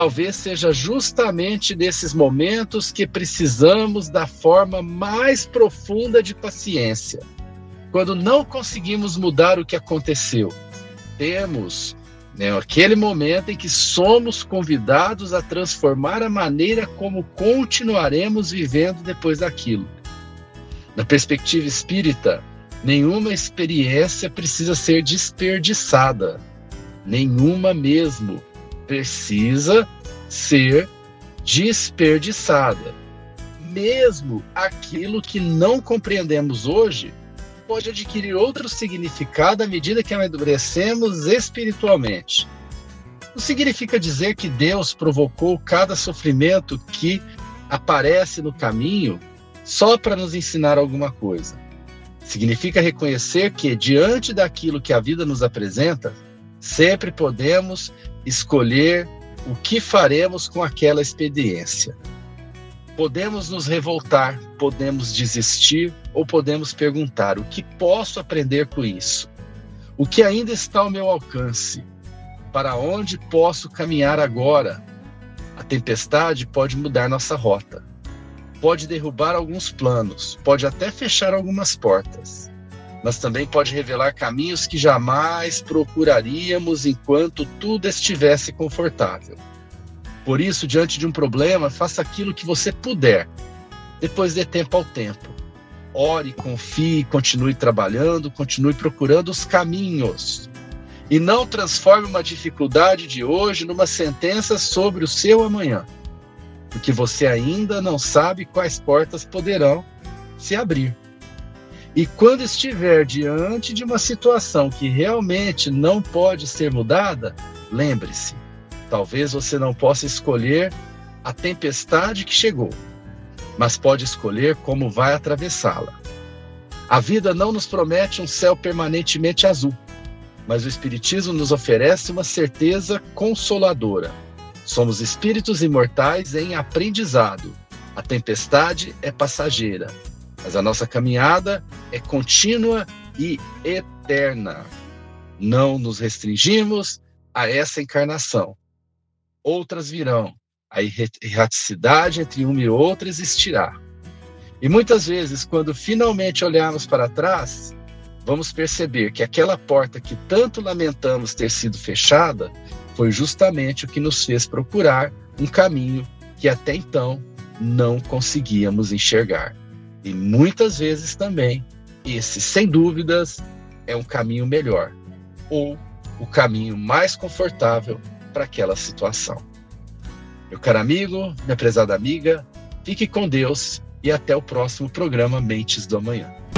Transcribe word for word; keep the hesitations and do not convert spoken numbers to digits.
Talvez seja justamente nesses momentos que precisamos da forma mais profunda de paciência. Quando não conseguimos mudar o que aconteceu, temos, né, aquele momento em que somos convidados a transformar a maneira como continuaremos vivendo depois daquilo. Na perspectiva espírita, nenhuma experiência precisa ser desperdiçada. Nenhuma mesmo precisa ser desperdiçada. Mesmo aquilo que não compreendemos hoje pode adquirir outro significado à medida que amadurecemos espiritualmente. Não significa dizer que Deus provocou cada sofrimento que aparece no caminho só para nos ensinar alguma coisa. Significa reconhecer que, diante daquilo que a vida nos apresenta, sempre podemos escolher o que faremos com aquela experiência. Podemos nos revoltar, podemos desistir ou podemos perguntar: o que posso aprender com isso? O que ainda está ao meu alcance? Para onde posso caminhar agora? A tempestade pode mudar nossa rota, pode derrubar alguns planos, pode até fechar algumas portas, mas também pode revelar caminhos que jamais procuraríamos enquanto tudo estivesse confortável. Por isso, diante de um problema, faça aquilo que você puder. Depois dê tempo ao tempo. Ore, confie, continue trabalhando, continue procurando os caminhos. E não transforme uma dificuldade de hoje numa sentença sobre o seu amanhã, porque você ainda não sabe quais portas poderão se abrir. E quando estiver diante de uma situação que realmente não pode ser mudada, lembre-se, talvez você não possa escolher a tempestade que chegou, mas pode escolher como vai atravessá-la. A vida não nos promete um céu permanentemente azul, mas o Espiritismo nos oferece uma certeza consoladora. Somos espíritos imortais em aprendizado. A tempestade é passageira, mas a nossa caminhada é contínua e eterna. Não nos restringimos a essa encarnação. Outras virão, a erraticidade entre uma e outra existirá. E muitas vezes, quando finalmente olharmos para trás, vamos perceber que aquela porta que tanto lamentamos ter sido fechada foi justamente o que nos fez procurar um caminho que até então não conseguíamos enxergar. E muitas vezes também, esse, sem dúvidas, é um caminho melhor, ou o caminho mais confortável para aquela situação. Meu caro amigo, minha prezada amiga, fique com Deus e até o próximo programa Mentes do Amanhã.